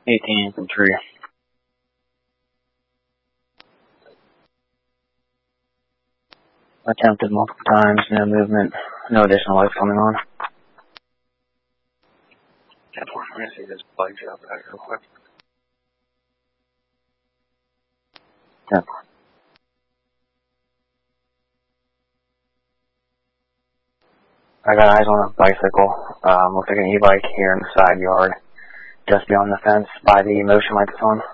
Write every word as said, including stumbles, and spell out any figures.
eighteen infantry. Attempted multiple times, no movement, no additional lights coming on. ten four, I'm going to see this bike drop back real quick. ten four. I got eyes on a bicycle. Um, looks like an e-bike here in the side yard, just beyond the fence by the motion light that's on.